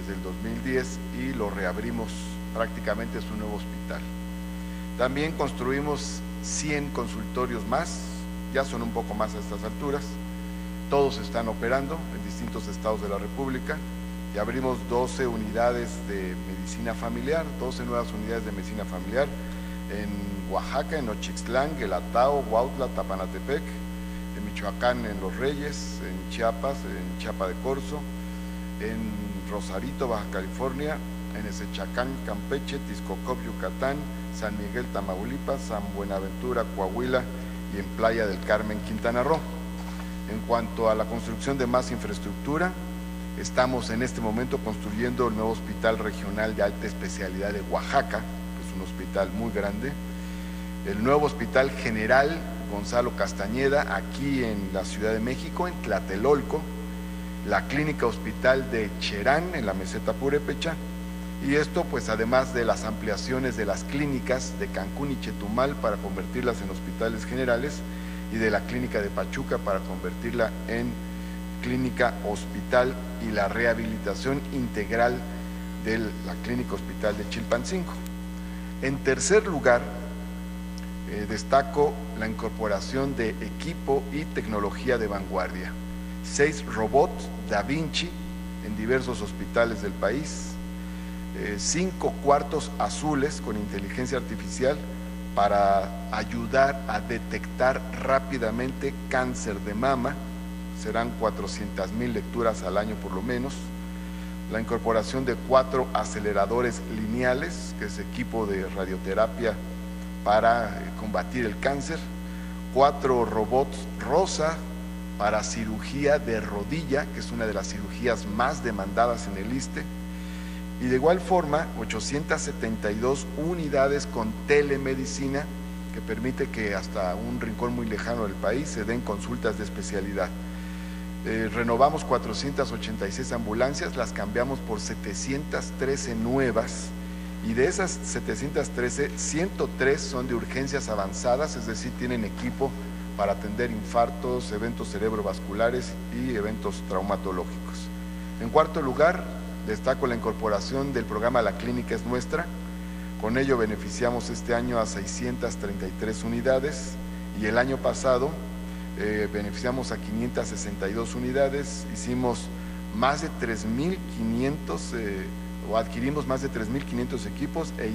desde el 2010 y lo reabrimos, prácticamente es un nuevo hospital. También construimos 100 consultorios más, ya son un poco más a estas alturas, todos están operando en distintos estados de la República, y abrimos 12 unidades de medicina familiar, 12 nuevas unidades de medicina familiar en Oaxaca, en Nochixtlán, Guelatao, Huautla, Tapanatepec, en Michoacán, en Los Reyes, en Chiapas, en Chiapa de Corzo, en Rosarito, Baja California, en Ezechacán, Campeche, Tixcocop, Yucatán, San Miguel, Tamaulipas, San Buenaventura, Coahuila y en Playa del Carmen, Quintana Roo. En cuanto a la construcción de más infraestructura, estamos en este momento construyendo el nuevo Hospital Regional de Alta Especialidad de Oaxaca, que es un hospital muy grande, el nuevo Hospital General Gonzalo Castañeda, aquí en la Ciudad de México, en Tlatelolco, la Clínica Hospital de Cherán, en la Meseta Purépecha, y esto pues además de las ampliaciones de las clínicas de Cancún y Chetumal para convertirlas en hospitales generales, y de la Clínica de Pachuca para convertirla en clínica hospital, y la rehabilitación integral de la Clínica Hospital de Chilpancingo. En tercer lugar, destaco la incorporación de equipo y tecnología de vanguardia. 6 robots Da Vinci en diversos hospitales del país, 5 cuartos azules con inteligencia artificial para ayudar a detectar rápidamente cáncer de mama, serán 400,000 lecturas al año por lo menos, la incorporación de 4 aceleradores lineales, que es equipo de radioterapia para combatir el cáncer, 4 robots rosa para cirugía de rodilla, que es una de las cirugías más demandadas en el ISSSTE, y de igual forma 872 unidades con telemedicina, que permite que hasta un rincón muy lejano del país se den consultas de especialidad. Renovamos 486 ambulancias, las cambiamos por 713 nuevas, y de esas 713, 103 son de urgencias avanzadas, es decir, tienen equipo para atender infartos, eventos cerebrovasculares y eventos traumatológicos. En cuarto lugar, destaco la incorporación del programa La Clínica es Nuestra. Con ello beneficiamos este año a 633 unidades, y el año pasado beneficiamos a 562 unidades, hicimos más de 3.500 o adquirimos más de 3.500 equipos e